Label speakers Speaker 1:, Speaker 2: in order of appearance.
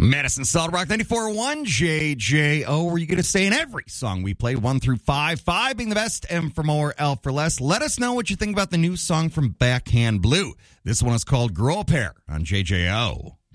Speaker 1: Madison Solid Rock 94.1 JJO, where you get a say in every song we play, 1 through 5. 5 being the best, M for more, L for less. Let us know what you think about the new song from Backhand Blue. This one is called Grow a Pair on JJO.